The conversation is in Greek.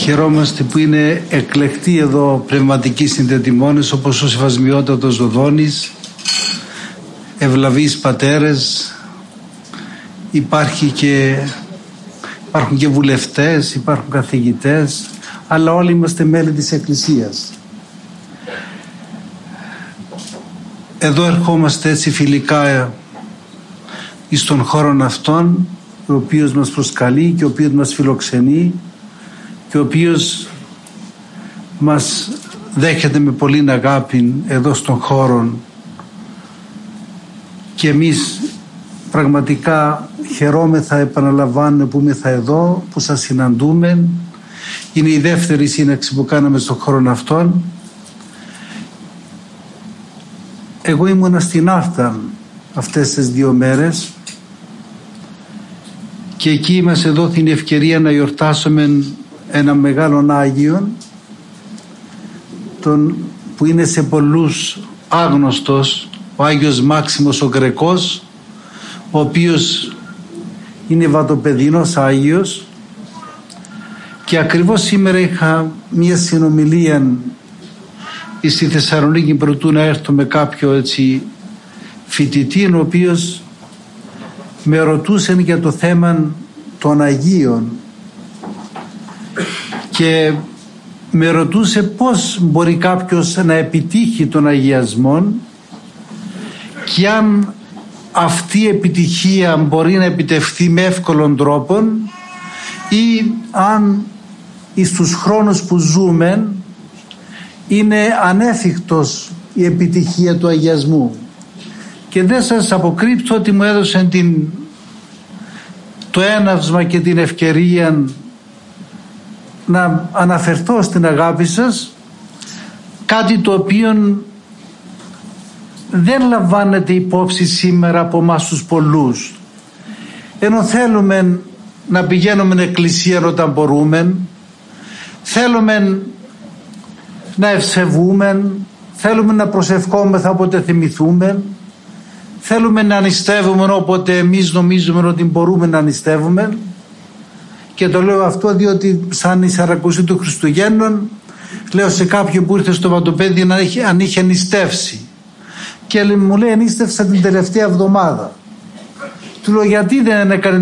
Χαιρόμαστε που είναι εκλεκτοί εδώ πνευματικοί συνδετημόνες όπως ο Σεβασμιότατος Δοδόνης, ευλαβείς πατέρες, υπάρχουν και βουλευτές, υπάρχουν καθηγητές, αλλά όλοι είμαστε μέλη της Εκκλησίας. Εδώ ερχόμαστε έτσι φιλικά εις των χώρων αυτών, ο οποίος μας προσκαλεί και ο οποίος μας φιλοξενεί και ο οποίος μας δέχεται με πολύ αγάπη εδώ στον χώρο, και εμείς πραγματικά χαιρόμεθα, επαναλαμβάνουμε που είμαστε εδώ, που σας συναντούμε. Είναι η δεύτερη σύναξη που κάναμε στον χώρο αυτόν. Εγώ ήμουνα στην Άρτα αυτές τις 2 μέρες και εκεί μας δόθη την ευκαιρία να γιορτάσουμε ένα μεγάλο Άγιο, που είναι σε πολλούς άγνωστος, ο Άγιος Μάξιμος ο Γρεκός, ο οποίος είναι βατοπεδινός Άγιος, και ακριβώς σήμερα είχα μια συνομιλία στη Θεσσαλονίκη προτού να έρθω με κάποιο έτσι φοιτητή, ο οποίος με ρωτούσε για το θέμα των Αγίων και με ρωτούσε πώς μπορεί κάποιος να επιτύχει τον αγιασμό και αν αυτή η επιτυχία μπορεί να επιτευχθεί με εύκολον τρόπο ή αν στους χρόνους που ζούμε είναι ανέφικτος η επιτυχία του αγιασμού. Και δεν σας αποκρύπτω ότι μου έδωσε το έναυσμα και την ευκαιρία να αναφερθώ στην αγάπη σας, κάτι το οποίο δεν λαμβάνεται υπόψη σήμερα από εμάς τους πολλούς. Ενώ θέλουμε να πηγαίνουμε εκκλησία όταν μπορούμε, θέλουμε να ευσεβούμε, θέλουμε να προσευχόμεθα όποτε θυμηθούμε, θέλουμε να νηστεύουμε όποτε εμείς νομίζουμε ότι μπορούμε να νηστεύουμε. Και το λέω αυτό διότι σαν η Σαρακοστή του Χριστουγέννων λέω σε κάποιον που ήρθε στο βατοπέδι αν είχε νηστεύσει, και μου λέει νήστευσα την τελευταία εβδομάδα. Του λέω γιατί δεν έκανε